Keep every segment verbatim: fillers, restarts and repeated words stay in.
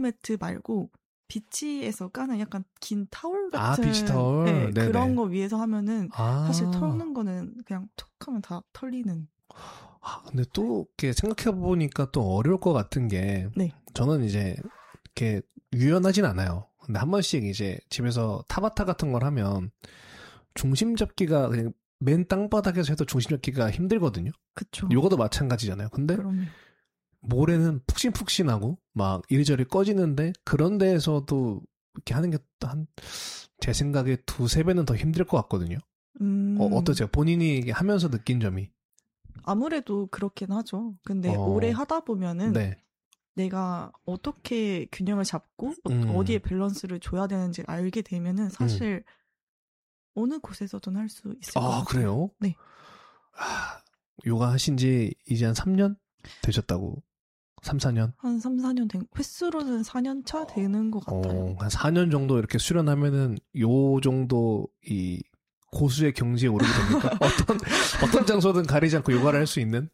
매트 말고 비치에서 까는 약간 긴 타올 같은 아, 비치 타올. 네, 네네. 그런 거 위에서 하면은 아. 사실 털는 거는 그냥 툭 하면 다 털리는. 아, 근데 또 이렇게 생각해 보니까 또 어려울 것 같은 게 네. 저는 이제 이렇게 유연하진 않아요. 근데 한 번씩 이제 집에서 타바타 같은 걸 하면 중심 잡기가 그냥 맨 땅바닥에서 해도 중심 잡기가 힘들거든요. 그쵸. 요거도 마찬가지잖아요. 근데 그럼요. 모래는 푹신푹신하고 막 이리저리 꺼지는데 그런 데에서도 이렇게 하는 게 한 제 생각에 두세 배는 더 힘들 것 같거든요. 음, 어, 어떠세요? 본인이 하면서 느낀 점이? 아무래도 그렇긴 하죠. 근데 어, 오래 하다 보면은 네. 내가 어떻게 균형을 잡고 음. 어디에 밸런스를 줘야 되는지 알게 되면은 사실 음. 어느 곳에서든 할 수 있을 것 같아요. 아, 그래요? 네. 아, 요가 하신 지 이제 한 삼 년 되셨다고? 삼, 사 년? 한 삼, 사 년 된, 횟수로는 사 년 차 되는 것 같아요. 어, 한 사 년 정도 이렇게 수련하면은 요 정도 이 고수의 경지에 오르게 됩니까? 어떤, 어떤 장소든 가리지 않고 요가를 할 수 있는?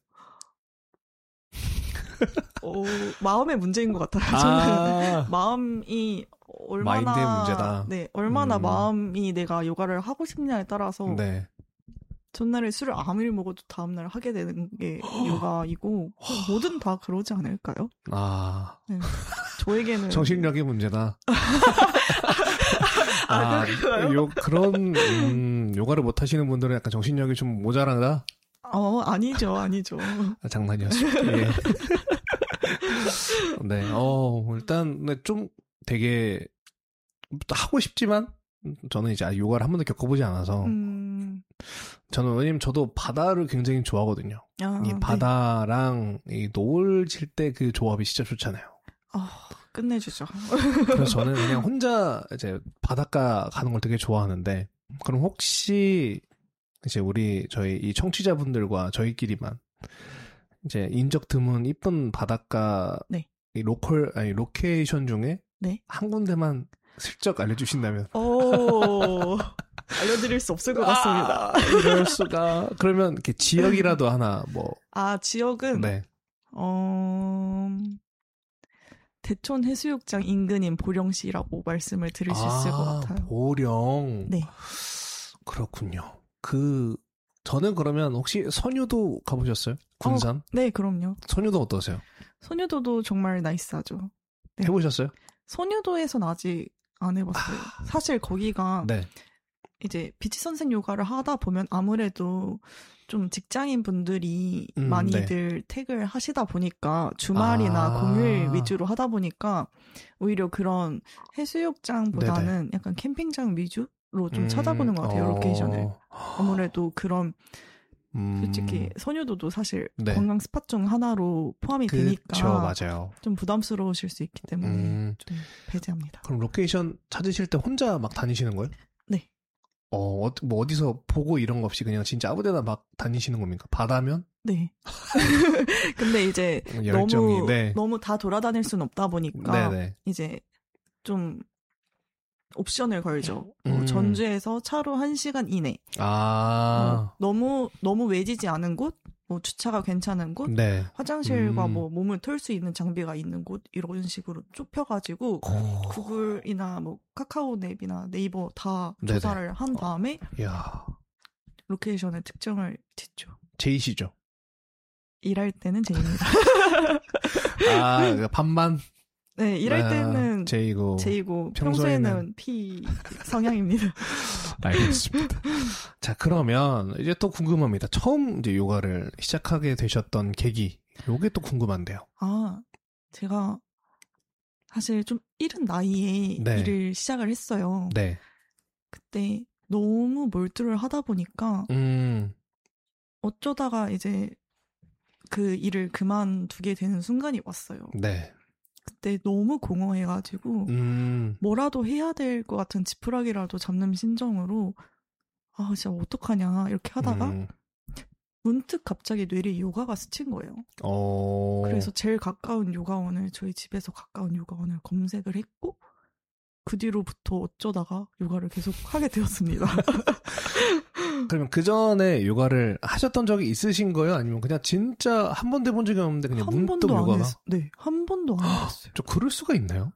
어, 마음의 문제인 것 같아요. 아~ 저는 마음이 얼마나 마인드의 문제다. 네, 얼마나 음. 마음이 내가 요가를 하고 싶냐에 따라서 네. 전날에 술을 아무리 먹어도 다음날 하게 되는 게 요가이고 뭐든 다 그러지 않을까요? 아, 네. 저에게는 정신력의 문제다. 아, 아, 요 그런 음, 요가를 못 하시는 분들은 약간 정신력이 좀 모자라다. 어, 아니죠, 아니죠. 아, 장난이었습니다. 예. 네, 어, 일단, 네, 좀 되게, 하고 싶지만, 저는 이제 요가를 한 번도 겪어보지 않아서, 음... 저는 왜냐면 저도 바다를 굉장히 좋아하거든요. 아, 이 바다랑 네. 이 노을 질 때 그 조합이 진짜 좋잖아요. 아, 끝내주죠. 그래서 저는 그냥 혼자 이제 바닷가 가는 걸 되게 좋아하는데, 그럼 혹시, 이제 우리 저희 이 청취자분들과 저희끼리만 이제 인적 드문 이쁜 바닷가 네. 이 로컬 아니 로케이션 중에 네. 한 군데만 슬쩍 알려주신다면 오 알려드릴 수 없을 것 같습니다. 아, 이럴 수가. 그러면 이렇게 지역이라도 하나 뭐. 아 지역은 네. 어 대촌 해수욕장 인근인 보령시라고 말씀을 드릴 수 아, 있을 것 같아요. 보령. 네. 그렇군요. 그 저는 그러면 혹시 선유도 가보셨어요? 군산? 어, 네, 그럼요. 선유도 어떠세요? 선유도도 정말 나이스하죠. 네. 해보셨어요? 선유도에선 아직 안 해봤어요. 아... 사실 거기가 네. 이제 비치 선생 요가를 하다 보면 아무래도 좀 직장인 분들이 음, 많이들 네. 택을 하시다 보니까 주말이나 아... 공휴일 위주로 하다 보니까 오히려 그런 해수욕장보다는 네네. 약간 캠핑장 위주? 로 좀 음, 찾아보는 것 같아요. 어... 로케이션을. 아무래도 그런 음... 솔직히 선유도도 사실 네. 관광 스팟 중 하나로 포함이 그쵸, 되니까 맞아요. 좀 부담스러우실 수 있기 때문에 음... 좀 배제합니다. 그럼 로케이션 찾으실 때 혼자 막 다니시는 거예요? 네. 어, 뭐 어디서 보고 이런 거 없이 그냥 진짜 아무데나 막 다니시는 겁니까? 바다면? 네. 근데 이제 열정이, 너무 네. 너무 다 돌아다닐 수는 없다 보니까 네네. 이제 좀 옵션을 걸죠. 음. 뭐 전주에서 차로 한 시간 이내. 아. 뭐 너무, 너무 외지지 않은 곳, 뭐 주차가 괜찮은 곳, 네. 화장실과 음. 뭐 몸을 털 수 있는 장비가 있는 곳, 이런 식으로 좁혀가지고, 오. 구글이나 뭐 카카오맵이나 네이버 다 네네. 조사를 한 다음에, 야. 로케이션의 특정을 짓죠. 제이시죠? 일할 때는 제이입니다. 아, 반반? 네, 일할 때는 제이고, 제이고 평소에는 P 성향입니다. 알겠습니다. 자, 그러면 이제 또 궁금합니다. 처음 이제 요가를 시작하게 되셨던 계기, 요게 또 궁금한데요. 아, 제가 사실 좀 이른 나이에 네. 일을 시작을 했어요. 네. 그때 너무 몰두를 하다 보니까 음. 어쩌다가 이제 그 일을 그만두게 되는 순간이 왔어요. 네. 그때 너무 공허해가지고 음. 뭐라도 해야 될 것 같은 지푸라기라도 잡는 심정으로 아 진짜 어떡하냐 이렇게 하다가 음. 문득 갑자기 뇌리에 요가가 스친 거예요. 오. 그래서 제일 가까운 요가원을 저희 집에서 가까운 요가원을 검색을 했고 그 뒤로부터 어쩌다가 요가를 계속 하게 되었습니다. 그러면 그 전에 요가를 하셨던 적이 있으신 거예요? 아니면 그냥 진짜 한 번도 해본 적이 없는데 그냥 문득 요가가? 네, 한 번도 안 해봤어요. 저 그럴 수가 있나요?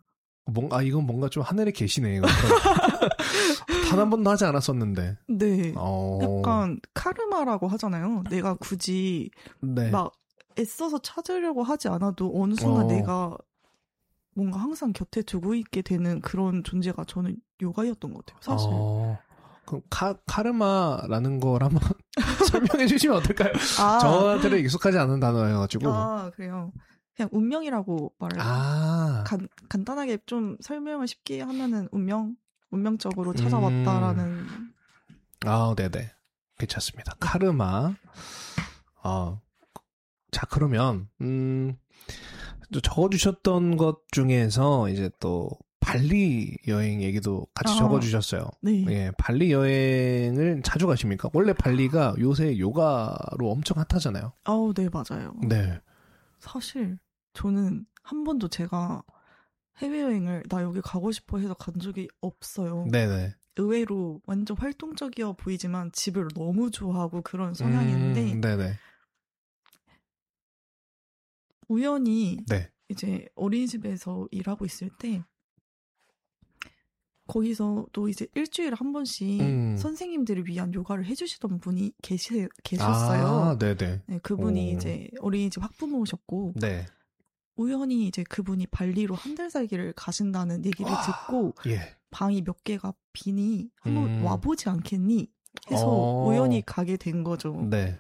뭔가, 아, 이건 뭔가 좀 하늘에 계시네. 단 한 번도 하지 않았었는데. 네. 어... 약간 카르마라고 하잖아요. 내가 굳이 네. 막 애써서 찾으려고 하지 않아도 어느 순간 어... 내가 뭔가 항상 곁에 두고 있게 되는 그런 존재가 저는 요가였던 것 같아요. 사실. 어... 그럼 카, 카르마라는 걸 한번 설명해 주시면 어떨까요? 아. 저한테는 익숙하지 않은 단어여가지고. 아, 그래요. 그냥 운명이라고 말을. 아. 간, 간단하게 좀 설명을 쉽게 하면은 운명, 운명적으로 찾아왔다라는. 음. 아, 네네. 괜찮습니다. 카르마. 어. 자, 그러면, 음, 적어주셨던 것 중에서 이제 또, 발리 여행 얘기도 같이 아, 적어주셨어요. 네. 예, 발리 여행을 자주 가십니까? 원래 발리가 요새 요가로 엄청 핫하잖아요. 아우, 네, 맞아요. 네. 사실 저는 한 번도 제가 해외여행을 나 여기 가고 싶어 해서 간 적이 없어요. 네네. 의외로 완전 활동적이어 보이지만 집을 너무 좋아하고 그런 성향인데 음, 네네. 우연히 네. 이제 어린이집에서 일하고 있을 때 거기서 또 이제 일주일에 한 번씩 음. 선생님들을 위한 요가를 해주시던 분이 계시, 계셨어요. 아, 네네. 네, 그분이 오. 이제 어린이집 학부모셨고, 네. 우연히 이제 그분이 발리로 한 달 살기를 가신다는 얘기를 와, 듣고, 예. 방이 몇 개가 비니 한번 음. 와보지 않겠니? 해서 어. 우연히 가게 된 거죠. 네.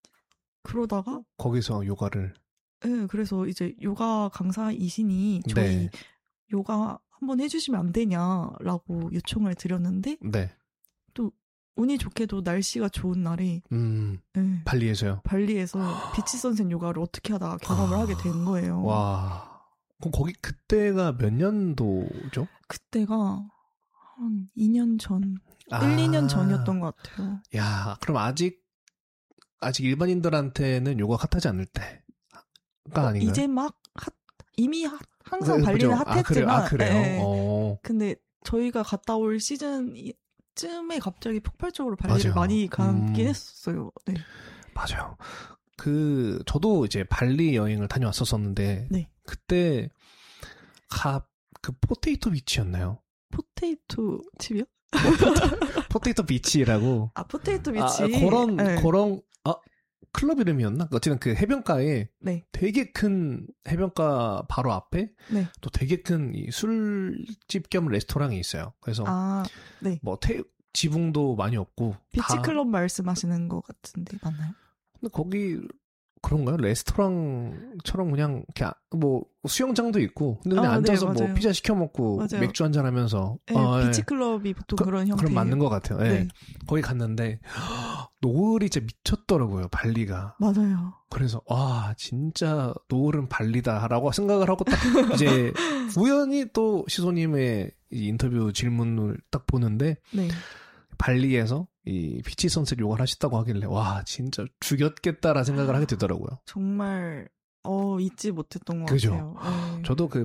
그러다가 거기서 요가를. 네, 그래서 이제 요가 강사이시니 저희 네. 요가 한번 해주시면 안 되냐라고 요청을 드렸는데 네. 또 운이 좋게도 날씨가 좋은 날에 음, 네, 발리에서요? 발리에서 비치 선셋 요가를 어떻게 하다가 경험을 아, 하게 된 거예요. 와, 그럼 거기 그때가 몇 년도죠? 그때가 한 이 년 전, 아, 일, 이 년 전이었던 것 같아요. 야, 그럼 아직 아직 일반인들한테는 요가 핫하지 않을 때가 어, 아닌가요? 이제 막 핫, 이미 핫 항상 네, 발리는 그죠? 핫했지만 아, 그래요? 아, 그래요? 네. 어. 근데 저희가 갔다 올 시즌쯤에 갑자기 폭발적으로 발리를 맞아요. 많이 가긴 음. 했었어요. 네. 맞아요. 그 저도 이제 발리 여행을 다녀왔었었는데 네. 그때 가, 그 포테이토 비치였나요? 포테이토 집이요? 포테이토 비치라고. 아, 포테이토 비치. 아, 그런 네. 그런 아 클럽 이름이었나? 어쨌든 그 해변가에 네. 되게 큰 해변가 바로 앞에 네. 또 되게 큰 이 술집 겸 레스토랑이 있어요. 그래서 아, 네. 뭐 태, 지붕도 많이 없고 비치 클럽 말씀하시는 것 같은데 맞나요? 근데 거기 그런가요? 레스토랑처럼 그냥 그냥 뭐 수영장도 있고 근데 그냥 아, 앉아서 네, 뭐 피자 시켜 먹고 맞아요. 맥주 한잔 하면서 네, 어, 비치 클럽이 보통 그, 그런 형태. 그럼 맞는 것 같아요. 네. 네. 거기 갔는데 노을이 진짜 미쳤더라고요. 발리가. 맞아요. 그래서 와 진짜 노을은 발리다라고 생각을 하고 딱 이제 우연히 또 시소님의 이 인터뷰 질문을 딱 보는데 네. 발리에서 이 비치 선셋 요가를 하셨다고 하길래 와 진짜 죽였겠다라 생각을 하게 되더라고요. 정말 어 잊지 못했던 것 그죠? 같아요. 네. 저도 그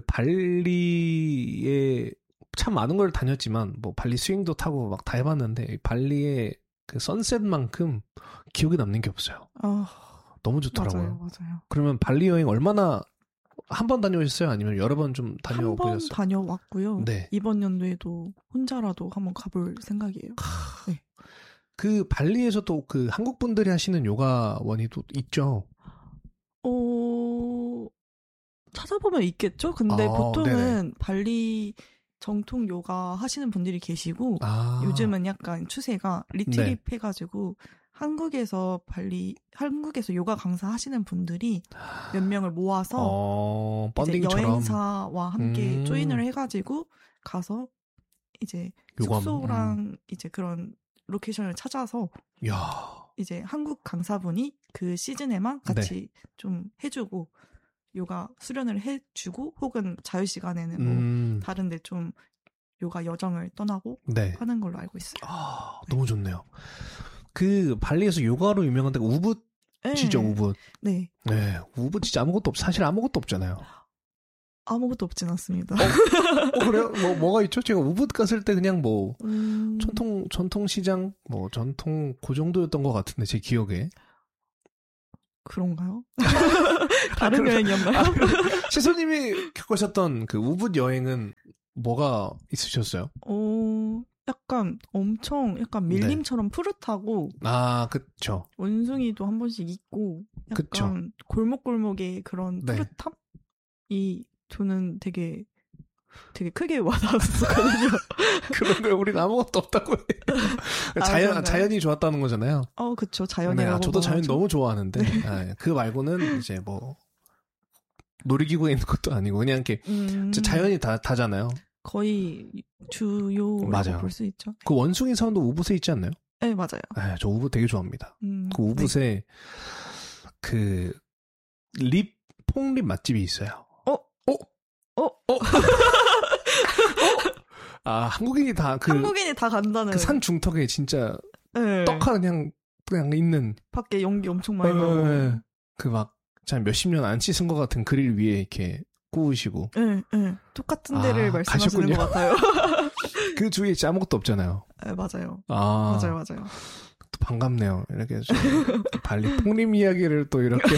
발리에 참 많은 걸 다녔지만 뭐 발리 스윙도 타고 막 다 해봤는데 발리의 그 선셋만큼 기억에 남는 게 없어요. 어, 너무 좋더라고요. 맞아요, 맞아요. 그러면 발리 여행 얼마나 한 번 다녀오셨어요? 아니면 여러 번 좀 다녀보셨어요? 한 번 다녀왔고요. 네. 이번 연도에도 혼자라도 한번 가볼 생각이에요. 네. 그 발리에서도 그 한국 분들이 하시는 요가원이 또 있죠? 어, 찾아보면 있겠죠? 근데 아, 보통은 네네. 발리 정통 요가 하시는 분들이 계시고 아. 요즘은 약간 추세가 리트립 네. 해가지고 한국에서 발리 한국에서 요가 강사 하시는 분들이 몇 명을 모아서 어, 이제 여행사와 함께 음. 조인을 해가지고 가서 이제 요감. 숙소랑 음. 이제 그런 로케이션을 찾아서 야. 이제 한국 강사분이 그 시즌에만 같이 네. 좀 해주고 요가 수련을 해주고 혹은 자유 시간에는 뭐 음. 다른데 좀 요가 여정을 떠나고 네. 하는 걸로 알고 있어요. 아, 네. 너무 좋네요. 그 발리에서 요가로 유명한 데가 우붓이죠, 네. 우붓. 네. 네, 우붓 진짜 아무것도 없, 사실 아무것도 없잖아요. 아무것도 없진 않습니다. 어, 어 그래요? 뭐 뭐가 있죠? 제가 우붓 갔을 때 그냥 뭐 음... 전통 전통 시장 뭐 전통 그 정도였던 것 같은데 제 기억에. 그런가요? 다른 아, 여행이었나요? 아, 시소님이 겪으셨던 그 우붓 여행은 뭐가 있으셨어요? 어, 약간 엄청 약간 밀림처럼 네. 푸릇하고 아, 그쵸. 원숭이도 한 번씩 있고 약간 그쵸. 골목골목의 그런 네. 푸릇함이 저는 되게 되게 크게 와닿았었거든요. 그런 걸 우리는 아무것도 없다고 해요. 자연, 아, 자연이 좋았다는 거잖아요. 어, 그쵸. 자연이라고. 네, 아, 저도 자연 너무 좋아하는데 네. 아, 그 말고는 이제 뭐 놀이기구에 있는 것도 아니고 그냥 이렇게 음... 자연이 다 다잖아요. 거의 주요라고 볼 수 있죠. 그 원숭이 사원도 우붓에 있지 않나요? 네, 맞아요. 네, 저 우붓 되게 좋아합니다. 음, 그 우붓에 네. 그 립, 폭립 맛집이 있어요. 어? 어? 어? 어? 아, 한국인이 다 그 한국인이 다 간다는 그 산 중턱에 진짜 네. 떡 하나 그냥 그냥 있는 밖에 연기 엄청 많이 나고 네. 그 막 참 몇십 년 안 씻은 것 같은 그릴 위에 이렇게 구우시고. 네, 네. 똑같은 데를 아, 말씀하시는 가셨군요. 것 같아요. 그 주위에 진짜 아무것도 없잖아요. 네, 맞아요. 아, 맞아요, 맞아요. 또 반갑네요. 이렇게 발리 폭림 이야기를 또 이렇게.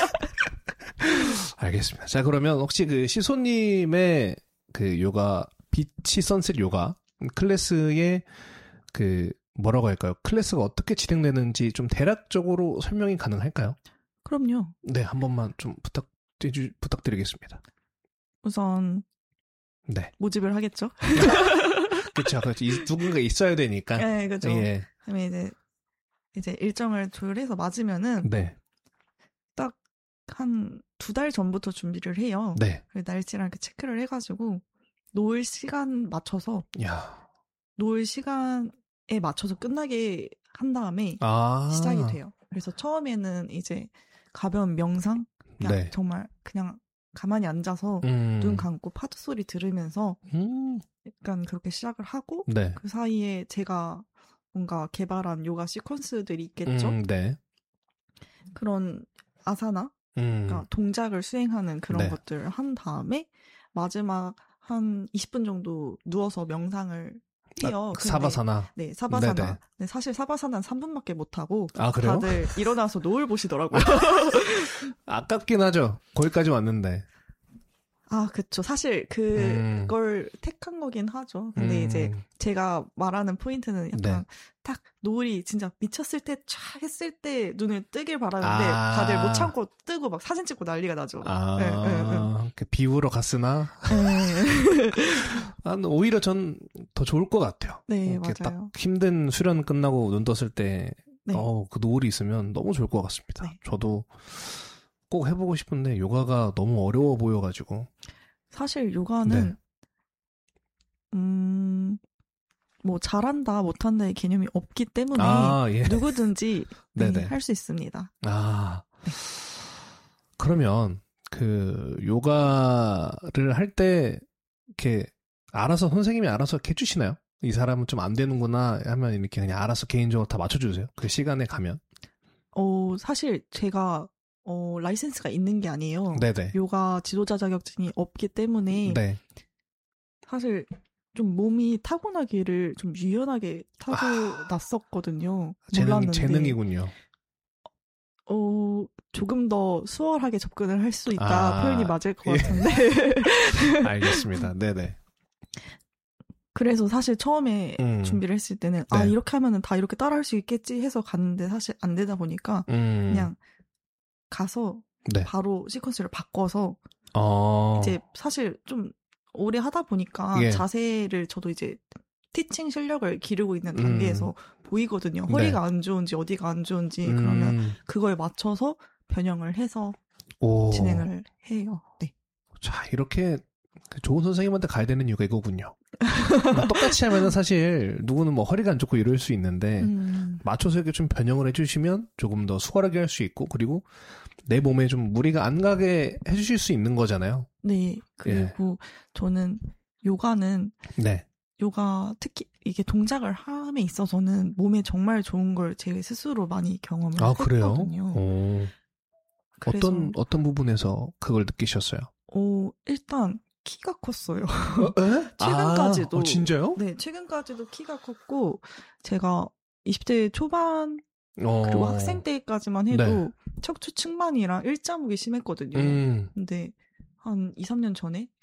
알겠습니다. 자, 그러면 혹시 그 시소님의 그 요가, 비치 선셋 요가 클래스의 그 뭐라고 할까요? 클래스가 어떻게 진행되는지 좀 대략적으로 설명이 가능할까요? 그럼요. 네, 한 번만 좀 부탁, 부탁드리겠습니다. 우선 네. 모집을 하겠죠. 그렇죠, 그렇죠. 누군가 있어야 되니까. 네, 그렇죠. 예. 그다음에 이제 이제 일정을 조율해서 맞으면은 네. 딱 한 두 달 전부터 준비를 해요. 네. 날짜랑 이렇게 체크를 해가지고 놓을 시간 맞춰서. 야. 놓을 시간에 맞춰서 끝나게 한 다음에 아. 시작이 돼요. 그래서 처음에는 이제 가벼운 명상, 그냥 네. 정말 그냥 가만히 앉아서 음. 눈 감고 파도 소리 들으면서 음. 약간 그렇게 시작을 하고 네. 그 사이에 제가 뭔가 개발한 요가 시퀀스들이 있겠죠. 음, 네. 그런 아사나, 음. 그러니까 동작을 수행하는 그런 네. 것들을 한 다음에 마지막 한 이십 분 정도 누워서 명상을 해요. 아, 사바사나. 네, 사바사나. 네, 사실 사바사나는 삼 분밖에 못하고 아, 그래요? 다들 일어나서 노을 보시더라고요. 아깝긴 하죠. 거기까지 왔는데. 아, 그쵸. 사실 그걸 음. 택한 거긴 하죠. 근데 음. 이제 제가 말하는 포인트는 약간 네. 딱 노을이 진짜 미쳤을 때 촥 했을 때 눈을 뜨길 바라는데 아. 다들 못 참고 뜨고 막 사진 찍고 난리가 나죠. 아, 네, 네, 네. 비우러 갔으나 네. 난 오히려 전 더 좋을 것 같아요. 네, 맞아요. 딱 힘든 수련 끝나고 눈 떴을 때 네. 어, 그 노을이 있으면 너무 좋을 것 같습니다. 네. 저도 꼭 해보고 싶은데 요가가 너무 어려워 보여가지고 사실 요가는 네. 음, 뭐 잘한다 못한다의 개념이 없기 때문에 아, 예. 누구든지 네, 할 수 있습니다. 아 네. 그러면 그 요가를 할 때 이렇게 알아서 선생님이 알아서 해주시나요? 이 사람은 좀 안 되는구나 하면 이렇게 그냥 알아서 개인적으로 다 맞춰주세요. 그 시간에 가면. 어 사실 제가 어, 라이센스가 있는 게 아니에요. 네네. 요가 지도자 자격증이 없기 때문에 네. 사실 좀 몸이 타고나기를 좀 유연하게 타고났었거든요. 아, 재능, 재능이군요. 어, 조금 더 수월하게 접근을 할 수 있다 아, 표현이 맞을 것 예. 같은데. 알겠습니다. 네네. 그래서 사실 처음에 음. 준비를 했을 때는 네. 아 이렇게 하면은 다 이렇게 따라할 수 있겠지 해서 갔는데 사실 안 되다 보니까 음. 그냥 가서 네. 바로 시퀀스를 바꿔서 어... 이제 사실 좀 오래 하다 보니까 예. 자세를 저도 이제 티칭 실력을 기르고 있는 단계에서 음... 보이거든요. 허리가 네. 안 좋은지 어디가 안 좋은지 음... 그러면 그거에 맞춰서 변형을 해서 오... 진행을 해요. 네. 자 이렇게 좋은 선생님한테 가야 되는 이유가 이거군요. 똑같이 하면은 사실 누구는 뭐 허리가 안 좋고 이럴 수 있는데 음... 맞춰서 이렇게 좀 변형을 해주시면 조금 더 수월하게 할 수 있고 그리고 내 몸에 좀 무리가 안 가게 해주실 수 있는 거잖아요. 네. 그리고 예. 저는 요가는 네. 요가 특히 이게 동작을 함에 있어서는 몸에 정말 좋은 걸 제 스스로 많이 경험을 아, 했거든요. 그래요? 그래서, 어떤 어떤 부분에서 그걸 느끼셨어요? 어, 일단 키가 컸어요. 어, 최근까지도. 아, 어, 진짜요? 네, 최근까지도 키가 컸고 제가 이십 대 초반 어... 그리고 학생 때까지만 해도 네. 척추 측만이랑 일자목이 심했거든요. 음. 근데 한 이, 삼 년 전에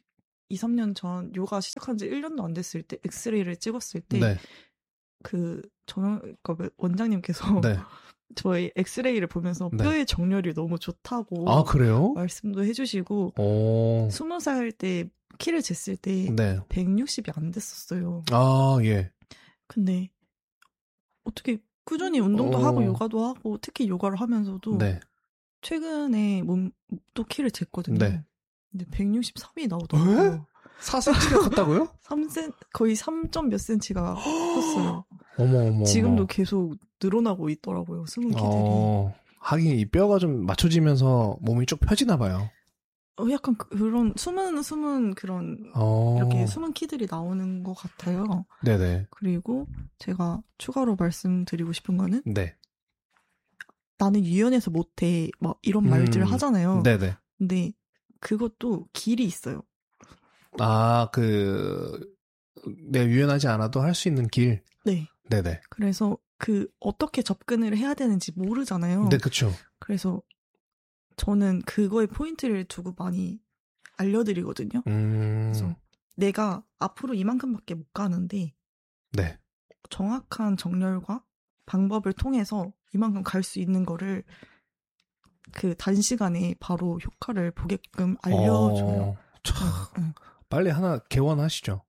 이, 삼 년 전 요가 시작한 지 일 년도 안 됐을 때 엑스레이를 찍었을 때 네. 그 전 원장님께서 네. 저희 엑스레이를 보면서 네. 뼈의 정렬이 너무 좋다고 아, 그래요? 말씀도 해주시고 오. 스무 살 때 키를 쟀을 때 네. 백육십이 안 됐었어요. 아, 예. 근데 어떻게 꾸준히 운동도 오. 하고 요가도 하고 특히 요가를 하면서도 네. 최근에 몸도 키를 쟀거든요. 네. 근데 백육십삼이 나오더라고요. 사 센티미터가 컸다고요? 삼 센 거의 삼 점 몇 센티가 컸어요. 어머, 어머. 지금도 계속 늘어나고 있더라고요. 숨은 키들이. 어, 하긴 이 뼈가 좀 맞춰지면서 몸이 쭉 펴지나 봐요. 어, 약간 그런 숨은 숨은 그런 어. 이렇게 숨은 키들이 나오는 것 같아요. 네네. 그리고 제가 추가로 말씀드리고 싶은 거는 네. 나는 유연해서 못해 막 이런 음. 말들을 하잖아요. 네네. 근데 그것도 길이 있어요. 아, 그 내가 유연하지 않아도 할 수 있는 길. 네. 네네. 그래서 그 어떻게 접근을 해야 되는지 모르잖아요. 네, 그렇죠. 그래서 저는 그거에 포인트를 두고 많이 알려드리거든요. 음... 그래서 내가 앞으로 이만큼밖에 못 가는데 네. 정확한 정렬과 방법을 통해서 이만큼 갈 수 있는 거를 그 단시간에 바로 효과를 보게끔 알려줘요. 어... 응, 응. 빨리 하나 개원하시죠.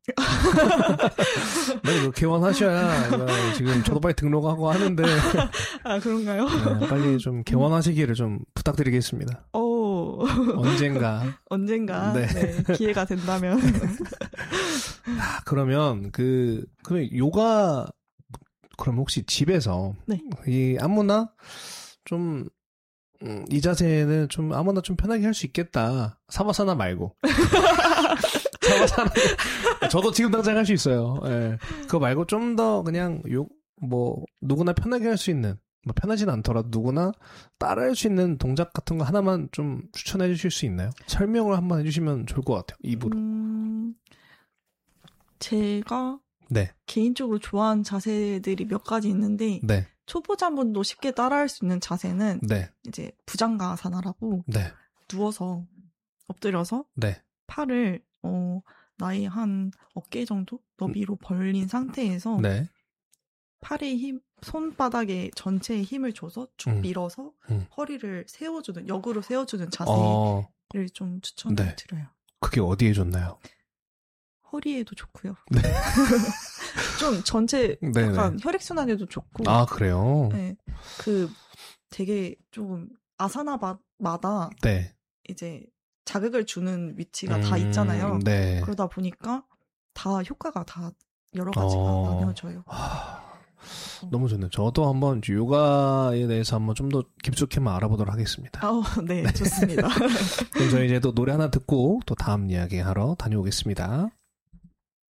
빨리 개원하셔야 지금 저도 빨리 등록하고 하는데. 아, 그런가요? 네, 빨리 좀 개원하시기를 좀 부탁드리겠습니다. 오. 언젠가. 언젠가. 네. 네, 기회가 된다면. 아, 그러면 그 그럼 요가 그럼 혹시 집에서 네. 이 아무나 좀 음, 이 자세는 좀 아무나 좀 편하게 할 수 있겠다. 사바사나 말고. 사바사나. 저도 지금 당장 할 수 있어요. 예. 그거 말고 좀 더 그냥 요, 뭐, 누구나 편하게 할 수 있는, 뭐 편하진 않더라도 누구나 따라 할 수 있는 동작 같은 거 하나만 좀 추천해 주실 수 있나요? 설명을 한번 해주시면 좋을 것 같아요. 입으로. 음, 제가 네. 개인적으로 좋아하는 자세들이 몇 가지 있는데, 네. 초보자분도 쉽게 따라할 수 있는 자세는 네. 이제 부장가아사나라고 네. 누워서 엎드려서 네. 팔을 어, 나의 한 어깨 정도 너비로 벌린 상태에서 네. 팔에 힘, 손바닥에 전체에 힘을 줘서 쭉 음. 밀어서 음. 허리를 세워주는, 역으로 세워주는 자세를 어. 좀 추천을 드려요. 네. 그게 어디에 좋나요? 허리에도 좋고요. 네. 좀 전체 약간 혈액순환에도 좋고. 아, 그래요? 네. 그 되게 좀 아사나마다 네. 이제 자극을 주는 위치가 음, 다 있잖아요. 네. 그러다 보니까 다 효과가 다 여러 가지가 어... 나뉘어져요. 하... 너무 좋네요. 저도 한번 요가에 대해서 한번 좀 더 깊숙이만 알아보도록 하겠습니다. 어, 네, 네, 좋습니다. 그럼 저희 이제 또 노래 하나 듣고 또 다음 이야기 하러 다녀오겠습니다.